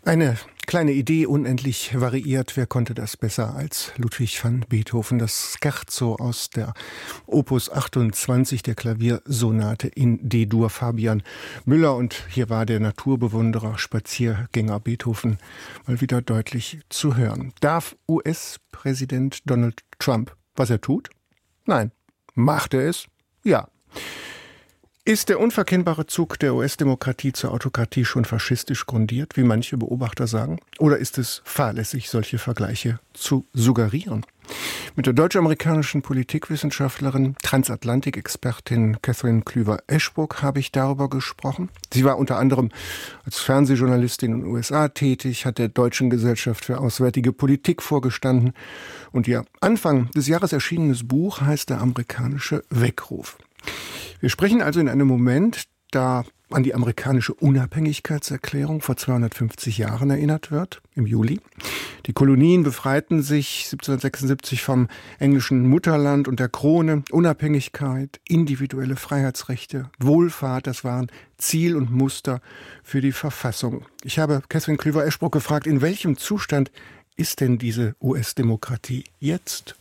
Eine kleine Idee, unendlich variiert. Wer konnte das besser als Ludwig van Beethoven? Das Scherzo aus der Opus 28, der Klaviersonate in D-Dur. Fabian Müller, und hier war der Naturbewunderer, Spaziergänger Beethoven mal wieder deutlich zu hören. Darf US-Präsident Donald Trump, was er tut? Nein. Macht er es? Ja. Ist der unverkennbare Zug der US-Demokratie zur Autokratie schon faschistisch grundiert, wie manche Beobachter sagen? Oder ist es fahrlässig, solche Vergleiche zu suggerieren? Mit der deutsch-amerikanischen Politikwissenschaftlerin, Transatlantik-Expertin Katherine Klüver-Eschbruck habe ich darüber gesprochen. Sie war unter anderem als Fernsehjournalistin in den USA tätig, hat der Deutschen Gesellschaft für Auswärtige Politik vorgestanden und ihr Anfang des Jahres erschienenes Buch heißt Der amerikanische Weckruf. Wir sprechen also in einem Moment, da an die amerikanische Unabhängigkeitserklärung vor 250 Jahren erinnert wird, im Juli. Die Kolonien befreiten sich 1776 vom englischen Mutterland und der Krone. Unabhängigkeit, individuelle Freiheitsrechte, Wohlfahrt, das waren Ziel und Muster für die Verfassung. Ich habe Katherine Klüver-Eschbruck gefragt, in welchem Zustand ist denn diese US-Demokratie jetzt?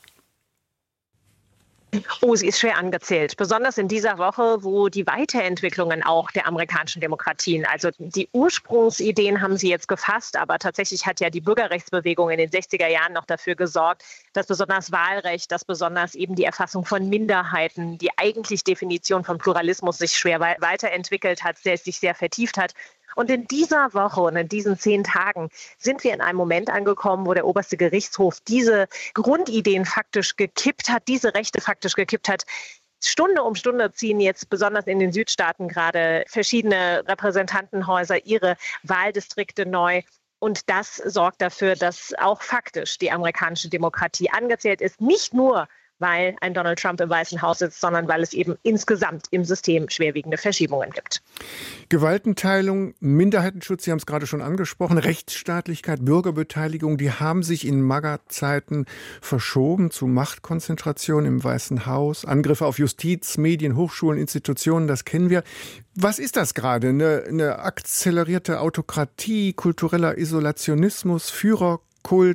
Oh, sie ist schwer angezählt. Besonders in dieser Woche, wo die Weiterentwicklungen auch der amerikanischen Demokratien, also die Ursprungsideen haben sie jetzt gefasst, aber tatsächlich hat ja die Bürgerrechtsbewegung in den 60er Jahren noch dafür gesorgt, dass besonders Wahlrecht, dass besonders eben die Erfassung von Minderheiten, die eigentlich Definition von Pluralismus sich schwer weiterentwickelt hat, sich sehr vertieft hat. Und in dieser Woche und in diesen 10 Tagen sind wir in einem Moment angekommen, wo der oberste Gerichtshof diese Grundideen faktisch gekippt hat, diese Rechte faktisch gekippt hat. Stunde um Stunde ziehen jetzt besonders in den Südstaaten gerade verschiedene Repräsentantenhäuser ihre Wahldistrikte neu. Und das sorgt dafür, dass auch faktisch die amerikanische Demokratie angezählt ist. Nicht nur, weil ein Donald Trump im Weißen Haus sitzt, sondern weil es eben insgesamt im System schwerwiegende Verschiebungen gibt. Gewaltenteilung, Minderheitenschutz, Sie haben es gerade schon angesprochen, Rechtsstaatlichkeit, Bürgerbeteiligung, die haben sich in MAGA-Zeiten verschoben zu Machtkonzentration im Weißen Haus, Angriffe auf Justiz, Medien, Hochschulen, Institutionen, das kennen wir. Was ist das gerade? Eine akzelerierte Autokratie, kultureller Isolationismus, Führerkult,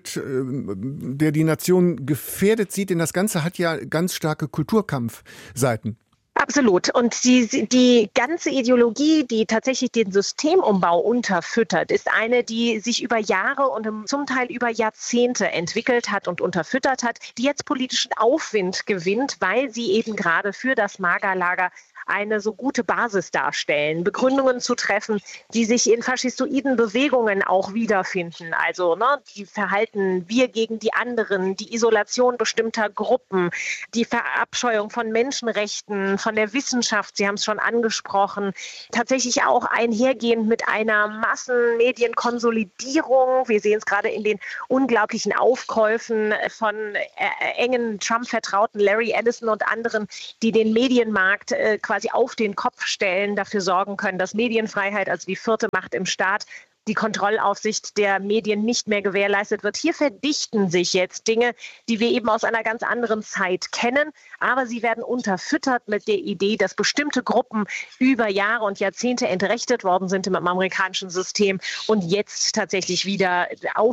der die Nation gefährdet sieht, denn das Ganze hat ja ganz starke Kulturkampfseiten. Absolut. Und die ganze Ideologie, die tatsächlich den Systemumbau unterfüttert, ist eine, die sich über Jahre und zum Teil über Jahrzehnte entwickelt hat und unterfüttert hat, die jetzt politischen Aufwind gewinnt, weil sie eben gerade für das MAGA-Lager eine so gute Basis darstellen, Begründungen zu treffen, die sich in faschistoiden Bewegungen auch wiederfinden. Also die Verhalten wir gegen die anderen, die Isolation bestimmter Gruppen, die Verabscheuung von Menschenrechten, von der Wissenschaft, Sie haben es schon angesprochen, tatsächlich auch einhergehend mit einer Massenmedienkonsolidierung. Wir sehen es gerade in den unglaublichen Aufkäufen von engen Trump-Vertrauten Larry Ellison und anderen, die den Medienmarkt quasi auf den Kopf stellen, dafür sorgen können, dass Medienfreiheit, also die vierte Macht im Staat, die Kontrollaufsicht der Medien nicht mehr gewährleistet wird. Hier verdichten sich jetzt Dinge, die wir eben aus einer ganz anderen Zeit kennen, aber sie werden unterfüttert mit der Idee, dass bestimmte Gruppen über Jahre und Jahrzehnte entrechtet worden sind im amerikanischen System und jetzt tatsächlich wieder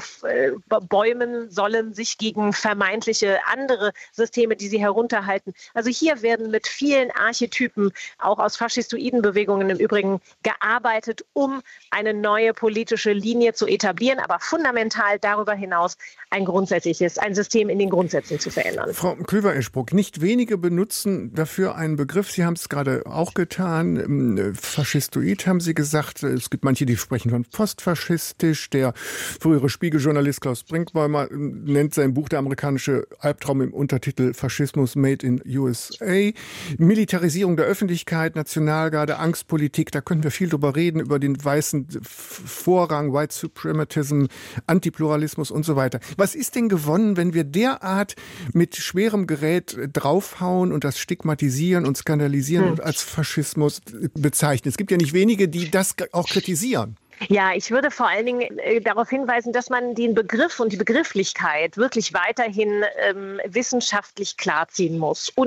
aufbäumen sollen, sich gegen vermeintliche andere Systeme, die sie herunterhalten. Also hier werden mit vielen Archetypen, auch aus faschistoiden Bewegungen im Übrigen, gearbeitet, um eine neue politische Linie zu etablieren, aber fundamental darüber hinaus ein System in den Grundsätzen zu verändern. Frau Klüver-Eschbruck, nicht wenige benutzen dafür einen Begriff, Sie haben es gerade auch getan, faschistoid haben Sie gesagt, es gibt manche, die sprechen von postfaschistisch, der frühere Spiegeljournalist Klaus Brinkbäumer nennt sein Buch Der amerikanische Albtraum im Untertitel Faschismus Made in USA, Militarisierung der Öffentlichkeit, Nationalgarde, Angstpolitik, da können wir viel drüber reden, über den weißen Vorrang, White Suprematism, Antipluralismus und so weiter. Was ist denn gewonnen, wenn wir derart mit schwerem Gerät draufhauen und das stigmatisieren und skandalisieren und als Faschismus bezeichnen? Es gibt ja nicht wenige, die das auch kritisieren. Ja, ich würde vor allen Dingen darauf hinweisen, dass man den Begriff und die Begrifflichkeit wirklich weiterhin wissenschaftlich klarziehen muss. Und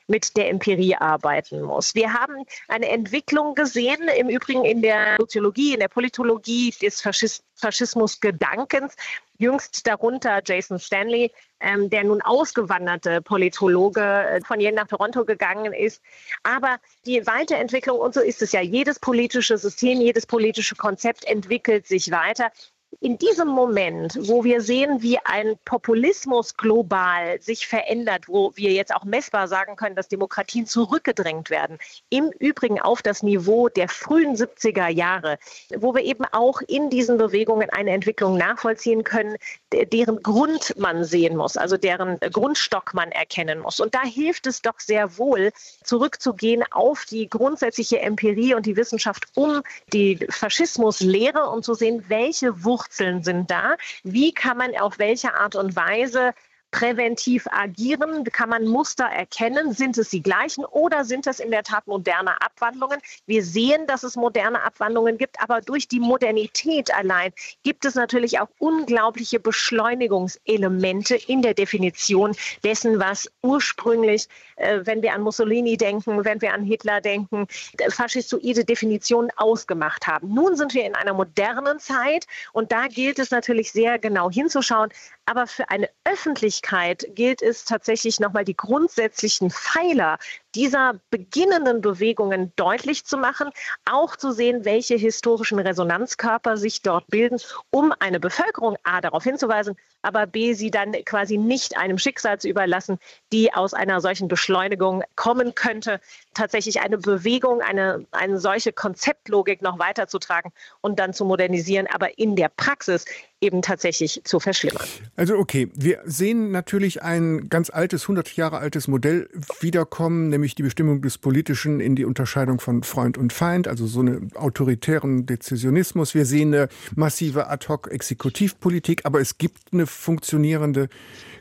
mit der Empirie arbeiten muss. Wir haben eine Entwicklung gesehen, im Übrigen in der Soziologie, in der Politologie des Faschismusgedankens, jüngst darunter Jason Stanley, der nun ausgewanderte Politologe von Yale nach Toronto gegangen ist. Aber die Weiterentwicklung, und so ist es ja, jedes politische System, jedes politische Konzept entwickelt sich weiter. In diesem Moment, wo wir sehen, wie ein Populismus global sich verändert, wo wir jetzt auch messbar sagen können, dass Demokratien zurückgedrängt werden, im Übrigen auf das Niveau der frühen 70er Jahre, wo wir eben auch in diesen Bewegungen eine Entwicklung nachvollziehen können, deren Grund man sehen muss, also deren Grundstock man erkennen muss. Und da hilft es doch sehr wohl, zurückzugehen auf die grundsätzliche Empirie und die Wissenschaft um die Faschismuslehre und zu sehen, welche Wurzeln sind da, wie kann man auf welche Art und Weise präventiv agieren, kann man Muster erkennen, sind es die gleichen oder sind es in der Tat moderne Abwandlungen? Wir sehen, dass es moderne Abwandlungen gibt, aber durch die Modernität allein gibt es natürlich auch unglaubliche Beschleunigungselemente in der Definition dessen, was ursprünglich, wenn wir an Mussolini denken, wenn wir an Hitler denken, faschistoide Definitionen ausgemacht haben. Nun sind wir in einer modernen Zeit und da gilt es natürlich sehr genau hinzuschauen, aber für eine Öffentlichkeit gilt es tatsächlich nochmal die grundsätzlichen Pfeiler dieser beginnenden Bewegungen deutlich zu machen, auch zu sehen, welche historischen Resonanzkörper sich dort bilden, um eine Bevölkerung A darauf hinzuweisen, aber B sie dann quasi nicht einem Schicksal zu überlassen, die aus einer solchen Beschleunigung kommen könnte, tatsächlich eine Bewegung, eine solche Konzeptlogik noch weiterzutragen und dann zu modernisieren, aber in der Praxis eben tatsächlich zu verschlimmern. Also okay, wir sehen natürlich ein ganz altes, 100 Jahre altes Modell wiederkommen, nämlich die Bestimmung des Politischen in die Unterscheidung von Freund und Feind, also so einen autoritären Dezisionismus. Wir sehen eine massive Ad-hoc-Exekutivpolitik, aber es gibt eine funktionierende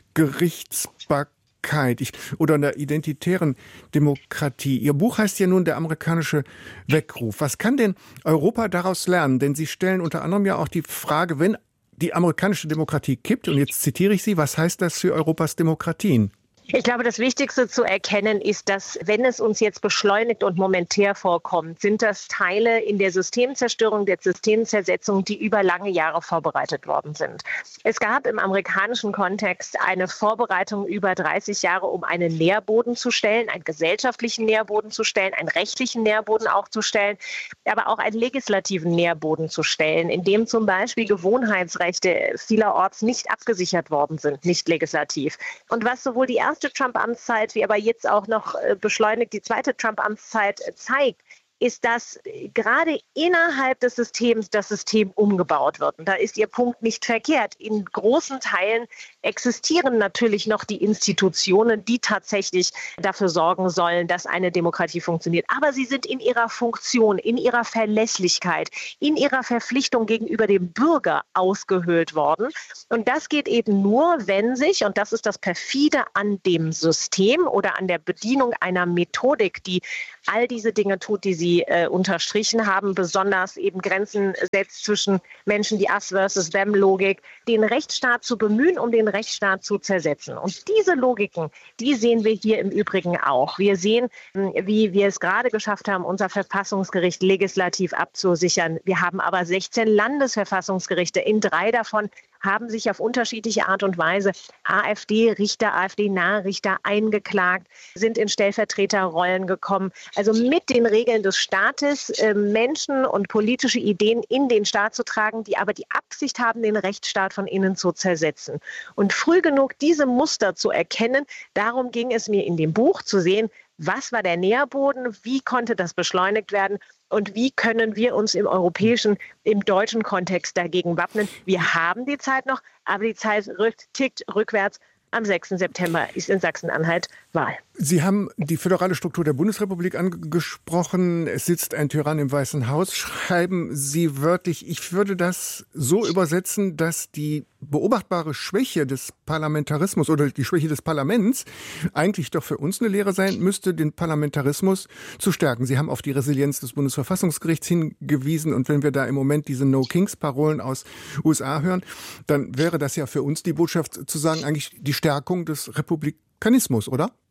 Gerichtsbarkeit oder einer identitären Demokratie. Ihr Buch heißt ja nun Der amerikanische Weckruf. Was kann denn Europa daraus lernen? Denn Sie stellen unter anderem ja auch die Frage, wenn die amerikanische Demokratie kippt, und jetzt zitiere ich Sie, was heißt das für Europas Demokratien? Ich glaube, das Wichtigste zu erkennen ist, dass, wenn es uns jetzt beschleunigt und momentär vorkommt, sind das Teile in der Systemzerstörung, der Systemzersetzung, die über lange Jahre vorbereitet worden sind. Es gab im amerikanischen Kontext eine Vorbereitung über 30 Jahre, um einen Nährboden zu stellen, einen gesellschaftlichen Nährboden zu stellen, einen rechtlichen Nährboden auch zu stellen, aber auch einen legislativen Nährboden zu stellen, in dem zum Beispiel Gewohnheitsrechte vielerorts nicht abgesichert worden sind, nicht legislativ. Und was sowohl die erste Trump-Amtszeit, wie aber jetzt auch noch beschleunigt die zweite Trump-Amtszeit zeigt, ist, dass gerade innerhalb des Systems das System umgebaut wird. Und da ist Ihr Punkt nicht verkehrt. In großen Teilen existieren natürlich noch die Institutionen, die tatsächlich dafür sorgen sollen, dass eine Demokratie funktioniert. Aber sie sind in ihrer Funktion, in ihrer Verlässlichkeit, in ihrer Verpflichtung gegenüber dem Bürger ausgehöhlt worden. Und das geht eben nur, wenn sich, und das ist das Perfide an dem System oder an der Bedienung einer Methodik, die all diese Dinge tut, die Sie unterstrichen haben, besonders eben Grenzen setzt zwischen Menschen, die Us versus Them Logik, den Rechtsstaat zu bemühen, um den Rechtsstaat zu zersetzen. Und diese Logiken, die sehen wir hier im Übrigen auch. Wir sehen, wie wir es gerade geschafft haben, unser Verfassungsgericht legislativ abzusichern. Wir haben aber 16 Landesverfassungsgerichte. In 3 davon haben sich auf unterschiedliche Art und Weise AfD-Richter, AfD-nahe Richter eingeklagt, sind in Stellvertreterrollen gekommen. Also mit den Regeln des Staates Menschen und politische Ideen in den Staat zu tragen, die aber die Absicht haben, den Rechtsstaat von innen zu zersetzen. Und früh genug diese Muster zu erkennen, darum ging es mir in dem Buch zu sehen, was war der Nährboden, wie konnte das beschleunigt werden und wie können wir uns im europäischen, im deutschen Kontext dagegen wappnen. Wir haben die Zeit noch, aber die Zeit tickt rückwärts. Am 6. September ist in Sachsen-Anhalt Wahl. Sie haben die föderale Struktur der Bundesrepublik angesprochen. Es sitzt ein Tyrann im Weißen Haus. Schreiben Sie wörtlich, ich würde das so übersetzen, dass die beobachtbare Schwäche des Parlamentarismus oder die Schwäche des Parlaments eigentlich doch für uns eine Lehre sein müsste, den Parlamentarismus zu stärken. Sie haben auf die Resilienz des Bundesverfassungsgerichts hingewiesen. Und wenn wir da im Moment diese No-Kings-Parolen aus USA hören, dann wäre das ja für uns die Botschaft zu sagen, eigentlich die Stärkung des Republikanismus, oder?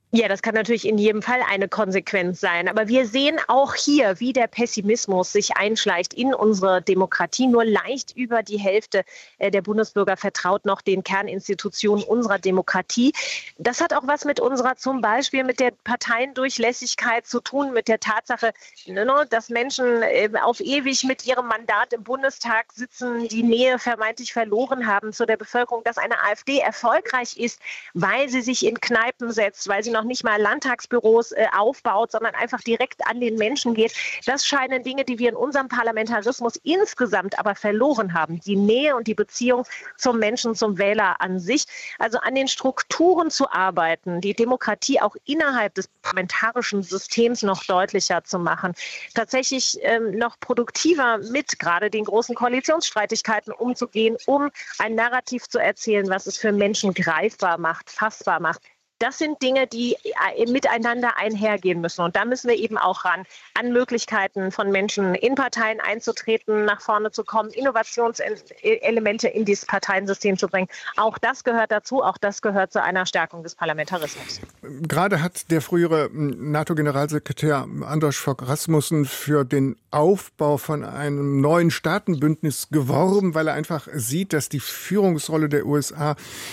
Ja, das kann natürlich in jedem Fall eine Konsequenz sein. Aber wir sehen auch hier, wie der Pessimismus sich einschleicht in unsere Demokratie. Nur leicht über die Hälfte der Bundesbürger vertraut noch den Kerninstitutionen unserer Demokratie. Das hat auch was mit unserer, zum Beispiel mit der Parteiendurchlässigkeit zu tun, mit der Tatsache, dass Menschen auf ewig mit ihrem Mandat im Bundestag sitzen, die Nähe vermeintlich verloren haben zu der Bevölkerung, dass eine AfD erfolgreich ist, weil sie sich in Kneipen setzt, weil sie noch nicht mal Landtagsbüros aufbaut, sondern einfach direkt an den Menschen geht. Das scheinen Dinge, die wir in unserem Parlamentarismus insgesamt aber verloren haben. Die Nähe und die Beziehung zum Menschen, zum Wähler an sich. Also an den Strukturen zu arbeiten, die Demokratie auch innerhalb des parlamentarischen Systems noch deutlicher zu machen. Tatsächlich noch produktiver mit gerade den großen Koalitionsstreitigkeiten umzugehen, um ein Narrativ zu erzählen, was es für Menschen greifbar macht, fassbar macht. Das sind Dinge, die miteinander einhergehen müssen. Und da müssen wir eben auch ran, an Möglichkeiten von Menschen in Parteien einzutreten, nach vorne zu kommen, Innovationselemente in dieses Parteiensystem zu bringen. Auch das gehört dazu, auch das gehört zu einer Stärkung des Parlamentarismus. Gerade hat der frühere NATO-Generalsekretär Anders Fogh Rasmussen für den Aufbau von einem neuen Staatenbündnis geworben, weil er einfach sieht, dass die Führungsrolle der USA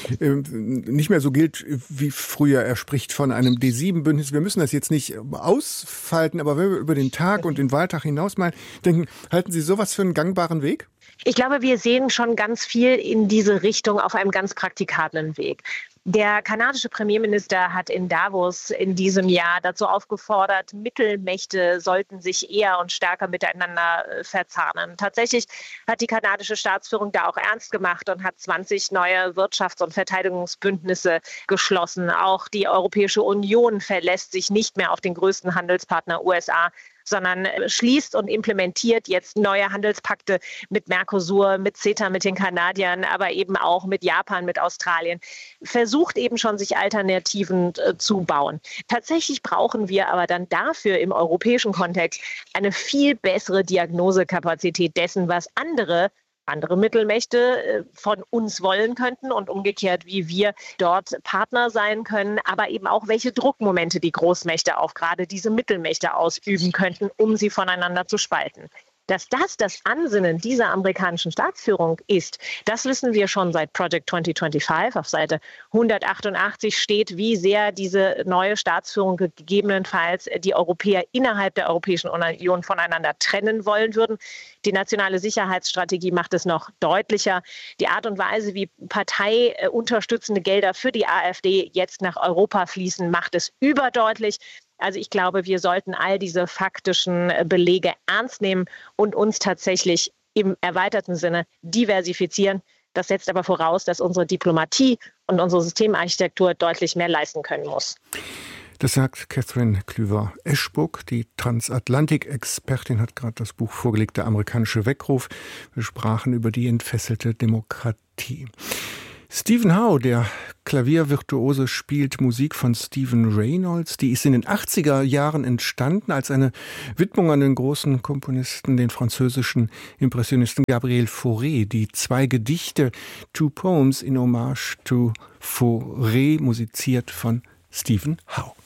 nicht mehr so gilt wie früher. Er spricht von einem D7-Bündnis. Wir müssen das jetzt nicht ausfalten, aber wenn wir über den Tag und den Wahltag hinaus mal denken, halten Sie sowas für einen gangbaren Weg? Ich glaube, wir sehen schon ganz viel in diese Richtung auf einem ganz praktikablen Weg. Der kanadische Premierminister hat in Davos in diesem Jahr dazu aufgefordert, Mittelmächte sollten sich eher und stärker miteinander verzahnen. Tatsächlich hat die kanadische Staatsführung da auch ernst gemacht und hat 20 neue Wirtschafts- und Verteidigungsbündnisse geschlossen. Auch die Europäische Union verlässt sich nicht mehr auf den größten Handelspartner USA, sondern schließt und implementiert jetzt neue Handelspakte mit Mercosur, mit CETA, mit den Kanadiern, aber eben auch mit Japan, mit Australien. Versucht eben schon, sich Alternativen zu bauen. Tatsächlich brauchen wir aber dann dafür im europäischen Kontext eine viel bessere Diagnosekapazität dessen, was andere Mittelmächte von uns wollen könnten und umgekehrt, wie wir dort Partner sein können, aber eben auch, welche Druckmomente die Großmächte auf gerade diese Mittelmächte ausüben könnten, um sie voneinander zu spalten. Dass das Ansinnen dieser amerikanischen Staatsführung ist, das wissen wir schon seit Project 2025. Auf Seite 188 steht, wie sehr diese neue Staatsführung gegebenenfalls die Europäer innerhalb der Europäischen Union voneinander trennen wollen würden. Die nationale Sicherheitsstrategie macht es noch deutlicher. Die Art und Weise, wie parteiunterstützende Gelder für die AfD jetzt nach Europa fließen, macht es überdeutlich. Also ich glaube, wir sollten all diese faktischen Belege ernst nehmen und uns tatsächlich im erweiterten Sinne diversifizieren. Das setzt aber voraus, dass unsere Diplomatie und unsere Systemarchitektur deutlich mehr leisten können muss. Das sagt Catherine Klüver-Eschbruck. Die Transatlantik-Expertin hat gerade das Buch vorgelegt, Der amerikanische Weckruf. Wir sprachen über die entfesselte Demokratie. Stephen Howe, der Klaviervirtuose, spielt Musik von Stephen Reynolds. Die ist in den 80er Jahren entstanden als eine Widmung an den großen Komponisten, den französischen Impressionisten Gabriel Fauré. Die 2 Gedichte, Two Poems in Hommage to Fauré, musiziert von Stephen Howe.